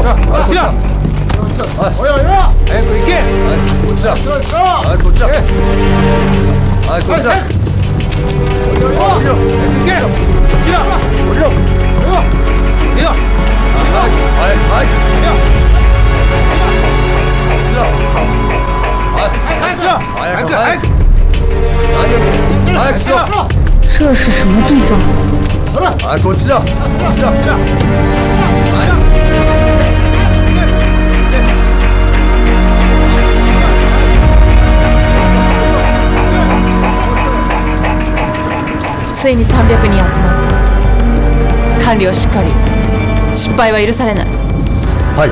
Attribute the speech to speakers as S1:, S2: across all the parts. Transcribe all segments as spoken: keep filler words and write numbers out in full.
S1: 起来！
S2: 我有一个。
S1: 哎，快点！
S3: 哎，坐这。
S2: 这。
S3: 哎，坐这。哎，坐这。
S2: 我有一个。
S1: 哎，快点！起来！
S3: 我这。
S1: 你呢？
S3: 哎哎哎！起来！哎
S1: 哎，起来！哎哥，哎。
S3: 哎，起来！
S4: 这是什么地方？
S3: 哎，坐这，坐这，
S1: 起来！哎。
S4: ついにさんびゃくにん集まった。管理をしっかり。失敗は許されない。
S3: はい。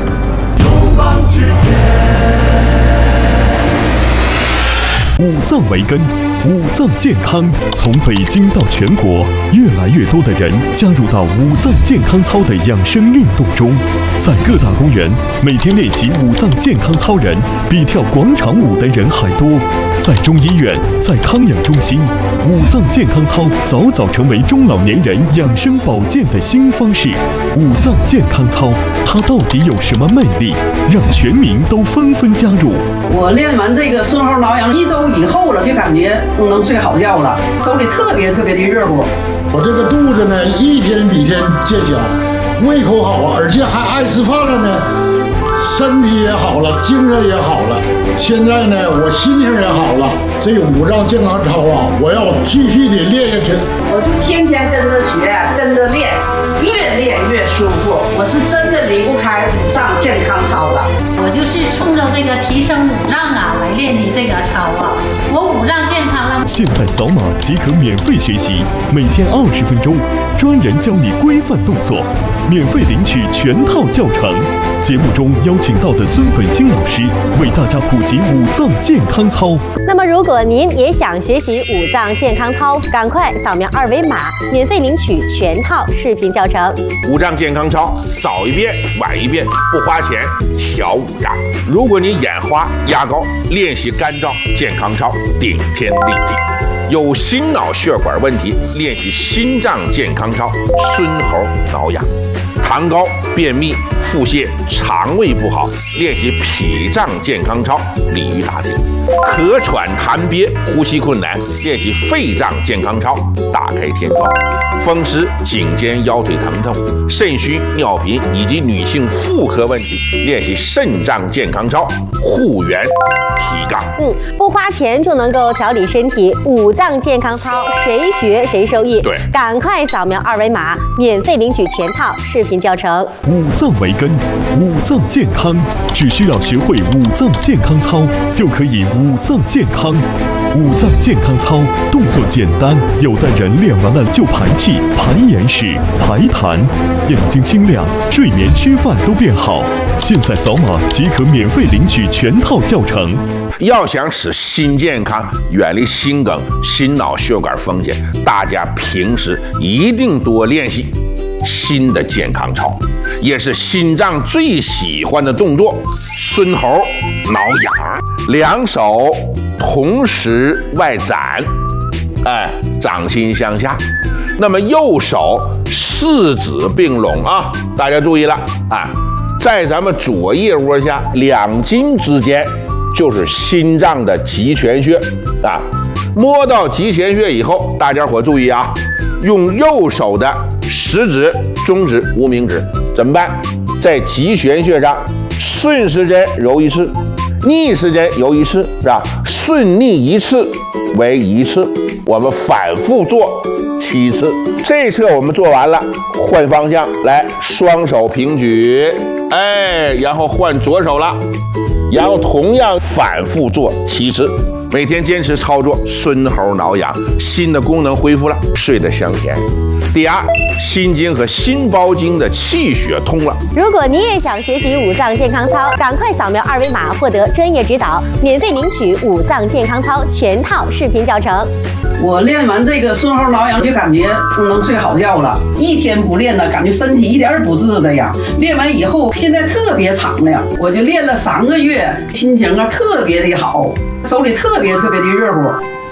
S5: 五脏为根，五脏健康。从北京到全国，越来越多的人加入到五脏健康操的养生运动中。在各大公园，每天练习五脏健康操人比跳广场舞的人还多。在中医院，在康养中心，五脏健康操早早成为中老年人养生保健的新方式。五脏健康操，它到底有什么魅力，让全民都纷纷加入？
S6: 我练完这个顺后挠痒一周以后了，就感觉能睡好觉了，手里特别特别的热乎。
S2: 我这个肚子呢，一天比一天见小，胃口好啊，而且还爱吃饭了呢，身体也好了，精神也好了。现在呢，我心情也好了。这个五脏健康操啊，我要继续的练下去。
S6: 我就天天跟着学，跟着练，越练越舒服。我是真的离不开五脏健康操的。
S7: 我就是冲着这个提升五脏啊来练你这个操啊。我五脏健康了。
S5: 现在扫码即可免费学习，每天二十分钟，专人教你规范动作，免费领取全套教程。节目中邀请到的孙本兴老师为大家普及五脏健康操。
S8: 那么，如果您也想学习五脏健康操，赶快扫描二维码，免费领取全套视频教程。
S9: 五脏健康操，早一遍晚一遍，不花钱，调五脏。如果你眼花牙膏，练习干燥健康操，顶天立地。有心脑血管问题，练习心脏健康操，孙猴挠痒。痰高、便秘、腹泻、肠胃不好，练习脾脏健康操，鲤鱼打挺；咳喘痰憋、呼吸困难，练习肺脏健康操，大开天窗；风湿、颈肩、腰腿疼痛、肾虚、尿频以及女性妇科问题，练习肾脏健康操，护元提杠。
S8: 嗯，不花钱就能够调理身体，五脏健康操，谁学谁受益。
S9: 对，
S8: 赶快扫描二维码，免费领取全套视频教程。
S5: 五脏为根，五脏健康，只需要学会五脏健康操，就可以五脏健康。五脏健康操动作简单，有的人练完了就排气、排眼屎、排痰，眼睛清亮，睡眠、吃饭都变好。现在扫码即可免费领取全套教程。
S9: 要想使心健康，远离心梗、心脑血管风险，大家平时一定多练习心的健康操，也是心脏最喜欢的动作。孙猴挠痒，两手同时外展，哎，掌心向下。那么右手四指并拢啊，大家注意了啊，在咱们左腋窝下两筋之间就是心脏的极泉穴啊。摸到极泉穴以后，大家伙注意啊，用右手的食指、中指、无名指怎么办？在极泉穴上顺时针揉一次，逆时针揉一次，是吧？顺逆一次为一次，我们反复做七次。这侧我们做完了，换方向来，双手平举，哎，然后换左手了，然后同样反复做七次。每天坚持操作，孙猴挠痒，心的功能恢复了，睡得香甜。第二，心经和心包经的气血通了。
S8: 如果你也想学习五脏健康操，赶快扫描二维码，获得专业指导，免费领取五脏健康操全套视频教程。
S6: 我练完这个顺后挠痒，就感觉能睡好觉了。一天不练呢，感觉身体一点也不自在呀。练完以后，现在特别敞亮。我就练了三个月，心情啊特别的好，手里特别特别的热乎。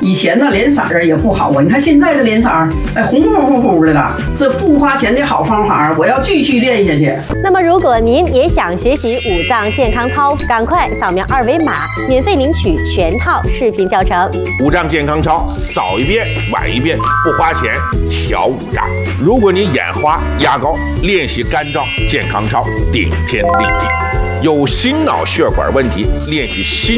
S6: 以前的脸色儿也不好啊，你看现在的脸色儿，哎，红乎乎乎的了。这不花钱的好方法，我要继续练下去。
S8: 那么，如果您也想学习五脏健康操，赶快扫描二维码，免费领取全套视频教程。
S9: 五脏健康操，早一遍晚一遍，不花钱，调五脏。如果你眼花、牙膏，练习干燥健康操，顶天立地。有心脑血管问题，练习心。